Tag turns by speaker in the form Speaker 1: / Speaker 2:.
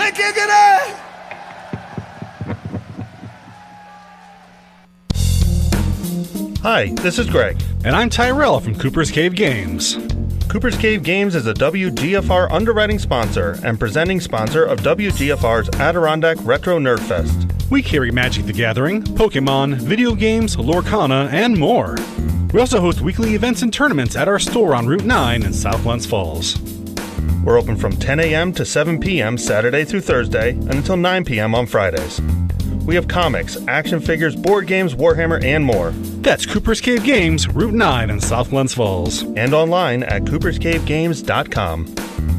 Speaker 1: Giggity!
Speaker 2: Hi, this is Greg.
Speaker 3: And I'm Tyrell from Cooper's Cave Games.
Speaker 2: Cooper's Cave Games is a WGFR underwriting sponsor and presenting sponsor of WGFR's Adirondack Retro Nerd Fest.
Speaker 3: We carry Magic the Gathering, Pokemon, video games, Lorcana, and more. We also host weekly events and tournaments at our store on Route 9 in South Glens Falls.
Speaker 2: We're open from 10 a.m. to 7 p.m. Saturday through Thursday and until 9 p.m. on Fridays. We have comics, action figures, board games, Warhammer, and more.
Speaker 3: That's Cooper's Cave Games, Route 9 in South Glens Falls.
Speaker 2: And online at cooperscavegames.com.